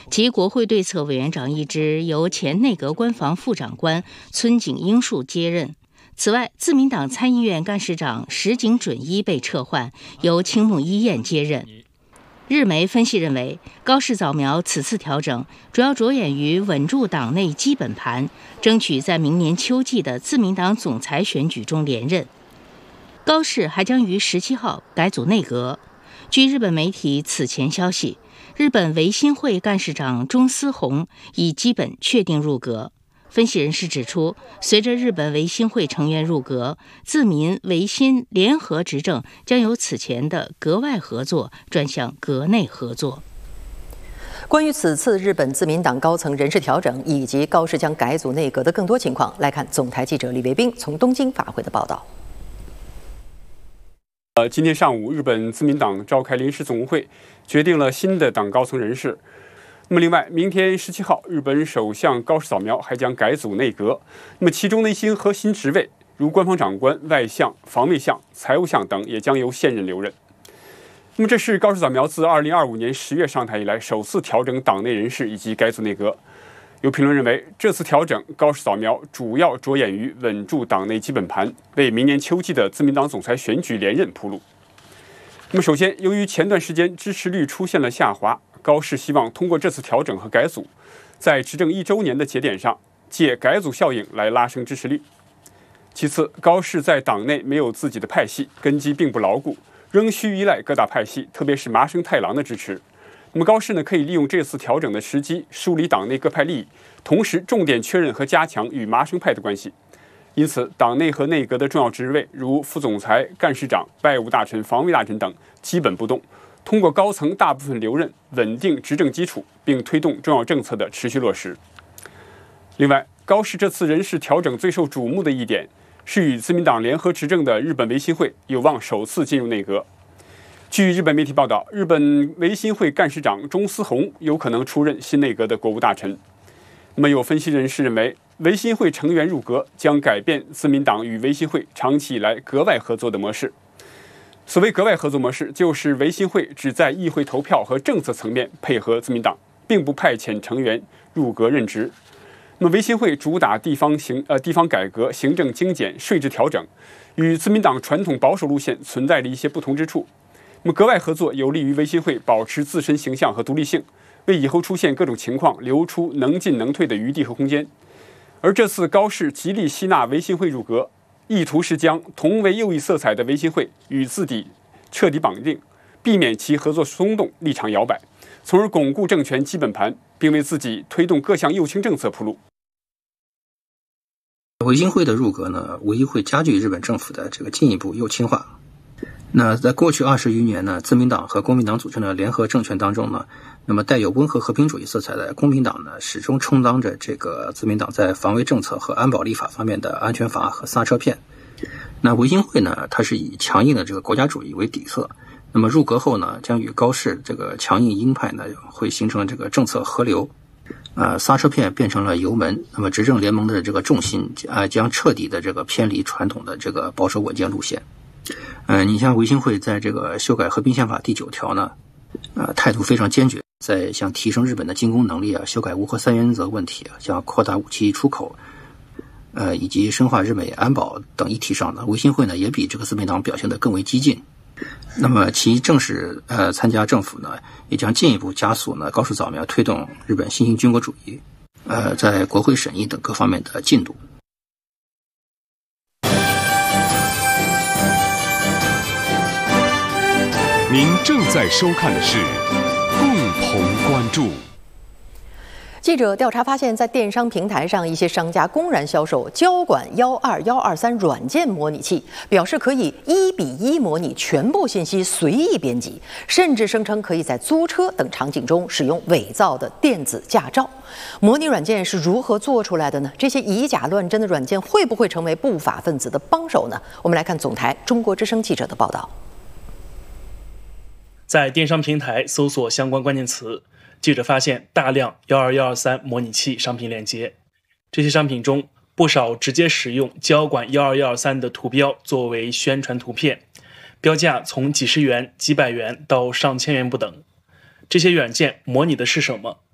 及国会对策委员长一职由前内阁官房副长官村井英树接任。此外，自民党参议院干事长石井准一被撤换，由青木一彦接任。日媒分析认为，高市早苗此次调整主要着眼于稳住党内基本盘，争取在明年秋季的自民党总裁选举中连任。高市还将于17号改组内阁。据日本媒体此前消息，日本维新会干事长中司宏已基本确定入阁。分析人士指出，随着日本维新会成员入阁，自民维新联合执政将由此前的阁外合作转向阁内合作。 关于此次日本自民党高层人事调整以及高市将改组内阁的更多情况，来看总台记者李维兵从东京发回的报道。 今天上午，日本自民党召开临时总会，决定了新的党高层人事。那么另外，明天17号，日本首相高市早苗还将改组内阁。那么其中的一些核心职位，如官方长官、外相、防卫相、财务相等，也将由现任留任。那么这是高市早苗自2025年10月上台以来首次调整党内人事以及改组内阁。有评论认为，这次调整高市早苗主要着眼于稳住党内基本盘，为明年秋季的自民党总裁选举连任铺路。那么首先，由于前段时间支持率出现了下滑，高市希望通过这次调整和改组，在执政1周年的节点上，借改组效应来拉升支持率。其次，高市在党内没有自己的派系，根基并不牢固，仍需依赖各大派系，特别是麻生太郎的支持。那么高市呢，可以利用这次调整的时机，梳理党内各派利益，同时重点确认和加强与麻生派的关系。因此，党内和内阁的重要职位，如副总裁、干事长、外务大臣、防卫大臣等，基本不动。通过高层大部分留任，稳定执政基础，并推动重要政策的持续落实。另外，高市这次人事调整最受瞩目的一点是与自民党联合执政的日本维新会有望首次进入内阁。据日本媒体报道，日本维新会干事长中司宏有可能出任新内阁的国务大臣。那么有分析人士认为，维新会成员入阁将改变自民党与维新会长期以来阁外合作的模式。所谓阁外合作模式，就是维新会只在议会投票和政策层面配合自民党，并不派遣成员入阁任职。那么维新会主打地方改革、行政精简、税制调整，与自民党传统保守路线存在着一些不同之处。那么阁外合作有利于维新会保持自身形象和独立性，为以后出现各种情况留出能进能退的余地和空间。而这次高市极力吸纳维新会入阁，意图是将同为右翼色彩的维新会与自己彻底绑定，避免其合作松动、立场摇摆，从而巩固政权基本盘，并为自己推动各项右倾政策铺路。 维新会的入阁呢，无疑会加剧日本政府的这个进一步右倾化。那在过去20余年呢，自民党和公民党组成的联合政权当中呢，那么带有温和和平主义色彩的公民党呢，始终充当着这个自民党在防卫政策和安保立法方面的安全阀和刹车片。那维新会呢，它是以强硬的这个国家主义为底色，那么入阁后呢，将与高市这个强硬鹰派呢，会形成这个政策合流，刹车片变成了油门，那么执政联盟的这个重心将彻底的这个偏离传统的这个保守稳健路线。你像维新会在这个修改和平宪法第9条呢，态度非常坚决，在像提升日本的进攻能力修改无核三原则问题像扩大武器出口，以及深化日美安保等议题上呢，维新会呢也比这个自民党表现得更为激进。那么其正式参加政府呢，也将进一步加速呢高市早苗推动日本新型军国主义在国会审议等各方面的进度。 您正在收看的是共同关注。 记者调查发现，在电商平台上，一些商家公然销售交管12123软件模拟器，表示可以1:1模拟全部信息随意编辑，甚至声称可以在租车等场景中使用伪造的电子驾照。模拟软件是如何做出来的呢？这些以假乱真的软件会不会成为不法分子的帮手呢？我们来看总台中国之声记者的报道。 在电商平台搜索相关关键词，记者发现大量12123模拟器商品链接。这些商品中，不少直接使用交管12123的图标作为宣传图片，标价从几十元、几百元到上千元不等。这些软件模拟的是什么？